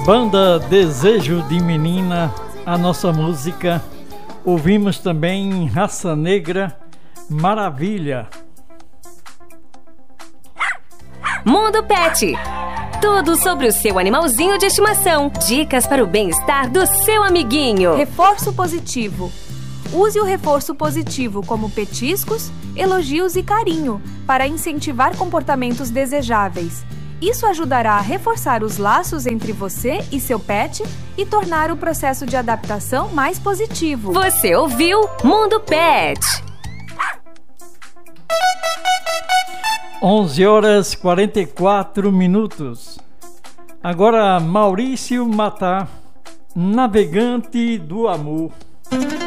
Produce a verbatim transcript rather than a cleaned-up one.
Banda Desejo de Menina, a nossa música. Ouvimos também Raça Negra, Maravilha. Mundo Pet. Tudo sobre o seu animalzinho de estimação. Dicas para o bem-estar do seu amiguinho. Reforço positivo. Use o reforço positivo como petiscos, elogios e carinho para incentivar comportamentos desejáveis. Isso ajudará a reforçar os laços entre você e seu pet e tornar o processo de adaptação mais positivo. Você ouviu Mundo Pet. onze horas e quarenta e quatro minutos. Agora Maurício Matar, Navegante do Amor.